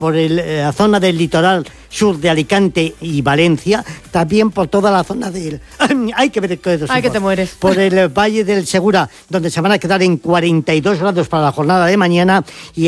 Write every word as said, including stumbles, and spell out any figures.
por el, la zona del litoral sur de Alicante y Valencia, también por toda la zona del... Hay que ver qué Ay, que te mueres. Por el Valle del Segura, donde se van a quedar en cuarenta y dos grados para la jornada de mañana, y